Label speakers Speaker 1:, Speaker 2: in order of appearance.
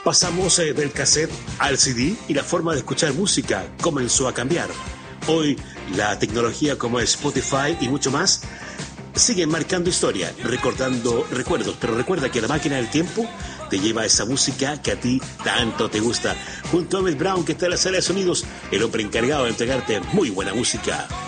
Speaker 1: Pasamos del cassette al CD y la forma de escuchar música comenzó a cambiar. Hoy la tecnología como Spotify y mucho más siguen marcando historia, recordando recuerdos, pero recuerda que la máquina del tiempo te lleva a esa música que a ti tanto te gusta. Junto a Emmett Brown, que está en la sala de sonidos, el hombre encargado de entregarte muy buena música.